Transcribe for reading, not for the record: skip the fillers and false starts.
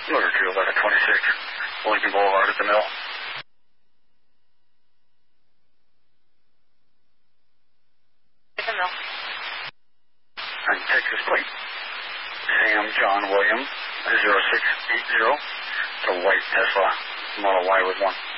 Motor 2, 1126, Lincoln Boulevard at the mill. The mill. And Texas plate, Sam John William, 0680, the white Tesla, Model Y with 1.